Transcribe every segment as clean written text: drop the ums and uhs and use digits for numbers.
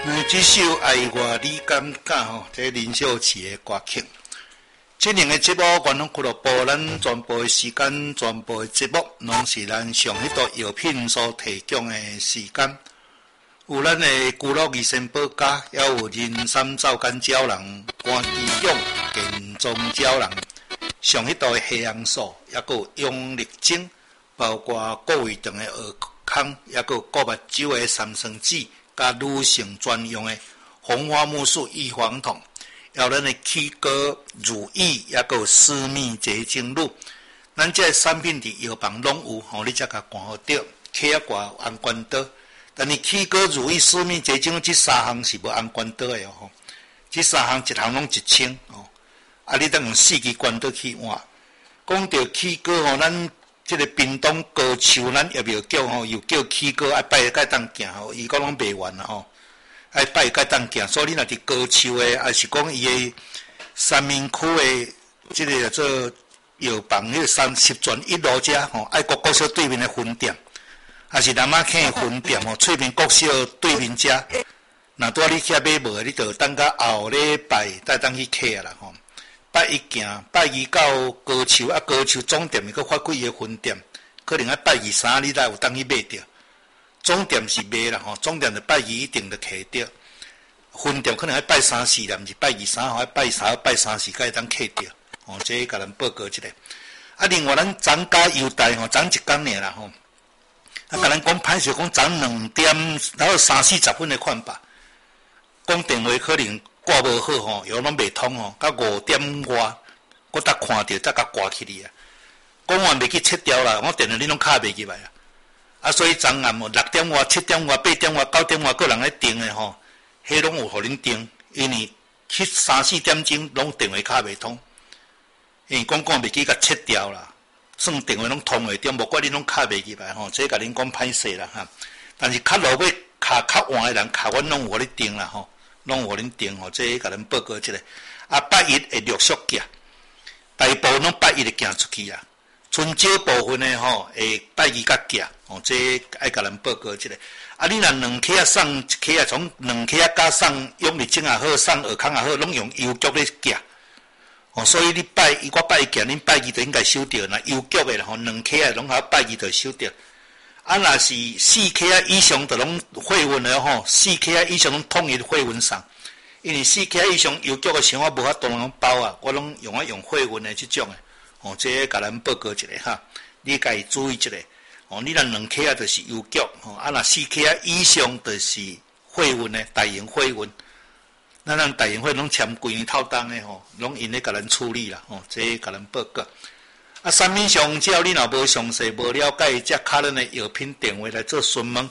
这首爱我你敢敢吼，这林秀琪的歌曲。这两个节目，原拢俱乐部咱全部的时间，全部的节目，拢是咱上迄道药品所提供的时间。有咱的居乐二仙宝家，也有人参皂苷胶囊、关基养、健壮胶囊，上迄道的黑红素，也有用力精，包括各位肠的蚵康，也有顾目睭的三酸酯。甲女性专用的红花木素预防痛，还有咱的起膏乳液，也有私密结晶露，咱这产品伫药房拢有，吼你才甲看好着，起啊挂安全岛，但是起膏乳液、私密结晶露这三项是无安全岛的哦，吼，这三项一项拢1000哦，啊你当用4支关岛去换，讲到起膏吼，咱。这个屏东高树，咱也有叫吼，又叫起膏，爱拜个当行吼，伊讲拢卖完啦吼，爱拜个当行，所以你若伫高树的，还是讲伊的三民区的这个做药房，迄个30转1路遮吼，爱国国小对面的分店，还是南马坑的分店吼，翠屏国小对面遮，若拄仔你遐买无，你就等到后礼拜再当去客啦吼。拜一行，拜二到高树啊，高树总店伊佫发几个分店，可能啊拜二三你才有当去买着。总店是卖啦吼，总店就拜二一定就摕着，分店可能要拜3、4咧，毋是拜2、3吼，拜3、拜3、4才会当摕着。哦，这甲咱报告一下。啊，另外咱昨加优待吼，昨一天尔啦吼，啊，甲咱讲歹势讲昨2点然后30、40分的款吧，讲电话可能。挂无好吼，又拢袂通吼，到5点外，我才看到才甲挂起哩啊！讲完袂去切掉啦，我电话你拢敲袂入来啊！啊，所以昨暗哦6点外、7点外、8点外、9点外，个人咧订诶吼，迄拢有互恁订，因为去3、4点钟拢电话敲袂通，因为讲袂去甲切掉啦，算电话拢通会着，无怪你拢敲袂入来吼，这甲恁讲歹势啦哈。但是较落尾敲较晚诶人，敲阮拢有互你订啦吼。拢有恁订吼，这甲咱报告一下。啊，拜一会陆续寄，大部分拢拜一会寄出去啊。剩少部分的吼，会拜二甲寄，哦，这爱甲咱报告一下。啊，你若2克送1克从2克加送用力精也好，送蚵康也好，拢用邮局咧寄。哦，所以你我拜一寄，恁拜二就应该收到。那邮局的吼，2克拢好拜二就收到。啊，若是4克以上的拢汇运的吼，4克以上拢统一汇运送，因为4克以上邮局的箱我无法度拢包啊，我拢用汇运的这种的，哦，这甲咱报告一下哈，你家己注意一下，哦，你若2克就是邮局，吼，啊，若4克以上就是汇运的，大型汇运，咱大型汇拢签规年套单的吼，拢因咧甲咱处理啦，哦，这甲咱报告。啊，产品上只要你若无详细、无了解，则敲咱的药品电话来做询问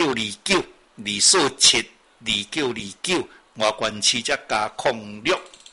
，24729929，247299，外观区则加06。